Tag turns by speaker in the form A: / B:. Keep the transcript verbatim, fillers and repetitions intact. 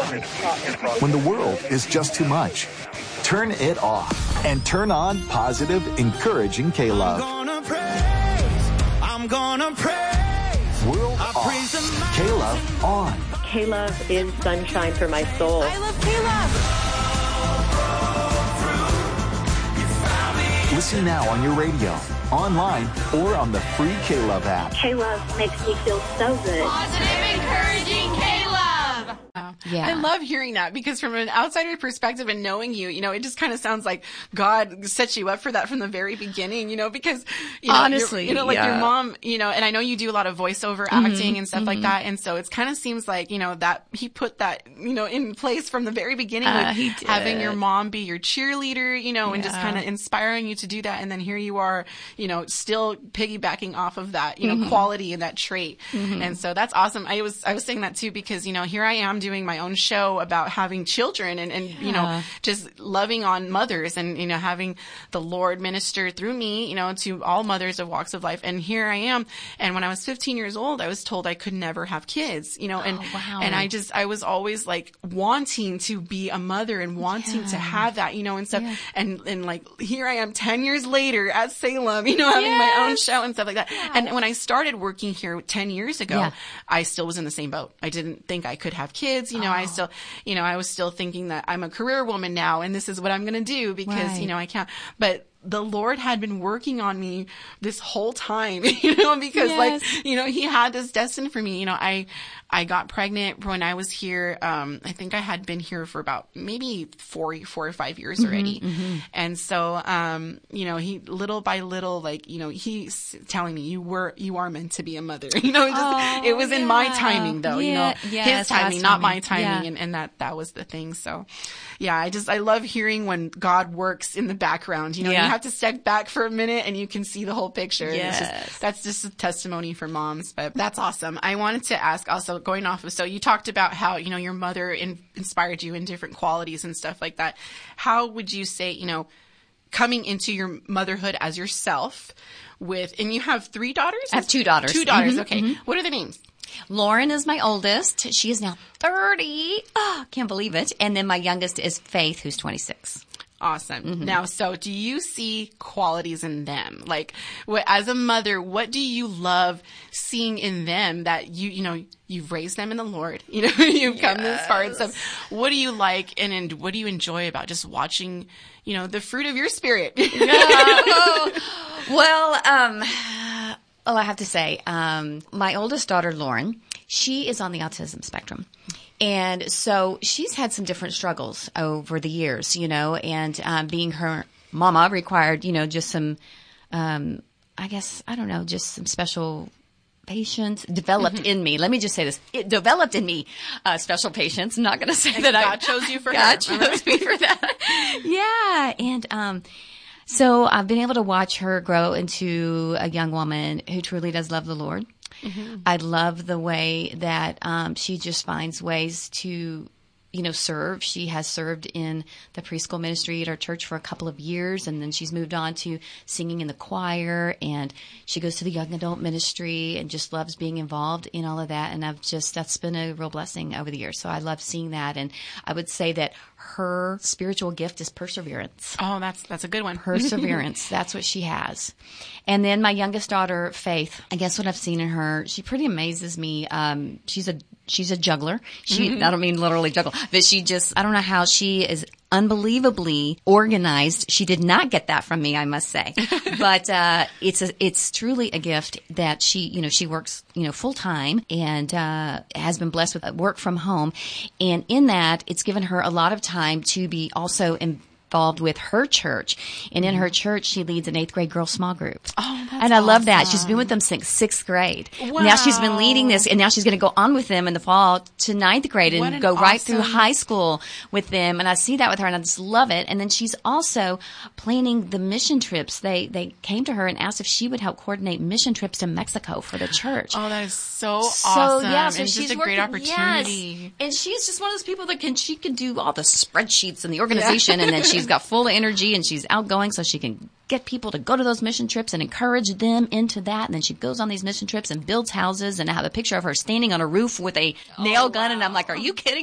A: When the world is just too much, turn it off and turn on positive, encouraging K-Love.
B: I'm gonna praise, I'm gonna praise.
A: World off, K-Love on.
C: K-Love is sunshine for my soul.
D: I love K-Love.
A: Listen now on your radio, online, or on the free K-Love app.
C: K-Love makes me feel so good.
D: Positive, encouraging K-Love.
E: Yeah.
F: I love hearing that because from an outsider perspective and knowing you, you know, it just kind of sounds like God set you up for that from the very beginning, you know, because, you know,
E: honestly,
F: you know, like
E: yeah.
F: your mom, you know, and I know you do a lot of voiceover
E: Mm-hmm,
F: acting and stuff
E: mm-hmm.
F: like that. And so it kind of seems like, you know, that he put that, you know, in place from the very beginning
E: Uh,
F: with
E: he did.
F: having your mom be your cheerleader, you know, and just
E: Yeah.
F: kind of inspiring you to do that. And then here you are, you know, still piggybacking off of that, you know,
E: Mm-hmm.
F: quality and that trait.
E: Mm-hmm.
F: And so that's awesome. I was, I was saying that too, because, you know, here I am doing my own show about having children and, and you know,
E: Yeah.
F: just loving on mothers and, you know, having the Lord minister through me, you know, to all mothers of walks of life. And here I am. And when I was fifteen years old, I was told I could never have kids, you know, and,
E: Oh, wow.
F: and I just, I was always like wanting to be a mother and wanting to
E: Yeah.
F: have that, you know, and stuff.
E: Yeah.
F: And, and like, here I am ten years later at Salem, you know, having my own
E: Yes.
F: show and stuff like that. And when I started working here ten years ago,
E: Yeah.
F: I still was in the same boat. I didn't think I could have kids. You know, I
E: Oh.
F: still, you know, I was still thinking that I'm a career woman now and this is what I'm going to do because,
E: Right.
F: you know, I can't, but the Lord had been working on me this whole time, you know, because
E: Yes.
F: like, you know, he had this destined for me. You know, I, I got pregnant when I was here. Um, I think I had been here for about maybe four, four or five years already. And so, um, you know, he little by little, like, you know, he's telling me you were, you are meant to be a mother, you know, it just,
E: Oh,
F: it was in my
E: yeah.
F: timing though, you know,
E: Yeah.
F: his
E: Yes,
F: timing,
E: God's
F: not my
E: timing.
F: timing.
E: Yeah.
F: And, and that, that was the thing. So yeah, I just, I love hearing when God works in the background, you know,
E: Yeah.
F: you have to step back for a minute and you can see the whole picture. And it's
E: Yes.
F: just, that's just a testimony for moms, but that's awesome. I wanted to ask also going off of, so you talked about how, you know, your mother in, inspired you in different qualities and stuff like that. How would you say, you know, coming into your motherhood as yourself with, and you have three daughters?
E: I have two daughters.
F: Two daughters.
E: Mhm,
F: Okay. What are the names?
E: Lauren is my oldest. She is now thirty. Oh, can't believe it. And then my youngest is Faith, who's twenty-six.
F: Awesome.
E: Mm-hmm.
F: Now, so do you see qualities in them? Like, what, as a mother, what do you love seeing in them that you, you know, you've raised them in the Lord, you know, you've come this far and stuff. What do you like and, and what do you enjoy about just watching, you know, the fruit of your spirit?
E: Oh, well, um, oh, I have to say, um, my oldest daughter, Lauren, she is on the autism spectrum. And so she's had some different struggles over the years, you know, and um, being her mama required, you know, just some, um, I guess, I don't know, just some special patience developed in me. Let me just say this. It developed in me uh, special patience. I'm not going to say that
F: God
E: I
F: chose you for
E: God
F: her.
E: chose me for that. Yeah. And um, so I've been able to watch her grow into a young woman who truly does love the Lord. Mm-hmm. I love the way that um, she just finds ways to, you know, serve. She has served in the preschool ministry at our church for a couple of years, and then she's moved on to singing in the choir, and she goes to the young adult ministry and just loves being involved in all of that. And I've just, that's been a real blessing over the years. So I love seeing that. And I would say that her spiritual gift is perseverance.
F: Oh, that's, that's a good one.
E: Perseverance. That's what she has. And then my youngest daughter, Faith, I guess what I've seen in her, she pretty amazes me. Um, she's a, she's a juggler. She, mm-hmm. I don't mean literally juggle, but she just, I don't know how she is unbelievably organized. She did not get that from me, I must say. But uh it's a it's truly a gift that she, you know, she works, you know, full time and uh has been blessed with work from home. And in that, it's given her a lot of time to be also in involved with her church. And in her church, she leads an eighth grade girls small group.
F: Oh, that's
E: And I love that.
F: awesome.
E: She's been with them since sixth grade.
F: Wow.
E: Now she's been leading this, and now she's going to go on with them in the fall to ninth grade
F: What
E: and
F: an
E: go right through
F: awesome-
E: high school with them. And I see that with her, and I just love it. And then she's also planning the mission trips. They they came to her and asked if she would help coordinate mission trips to Mexico for the church.
F: Oh, that is so,
E: So
F: awesome.
E: yeah, so
F: and
E: she's
F: just a great
E: working-
F: opportunity.
E: Yes. And she's just one of those people that can she can do all the spreadsheets and the organization, and then she's got full of energy and she's outgoing, so she can get people to go to those mission trips and encourage them into that. And then she goes on these mission trips and builds houses. And I have a picture of her standing on a roof with a nail gun, and I'm like, are you kidding?